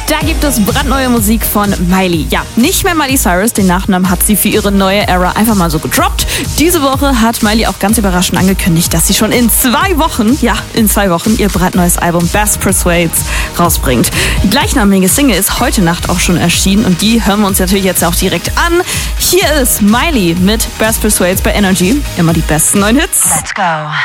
Da gibt es brandneue Musik von Miley. Ja, nicht mehr Miley Cyrus, den Nachnamen hat sie für ihre neue Era einfach mal so gedroppt. Diese Woche hat Miley auch ganz überraschend angekündigt, dass sie schon in 2 Wochen, ihr brandneues Album Best Persuades rausbringt. Die gleichnamige Single ist heute Nacht auch schon erschienen und die hören wir uns natürlich jetzt auch direkt an. Hier ist Miley mit Best Persuades bei Energy. Immer die besten neuen Hits. Let's go.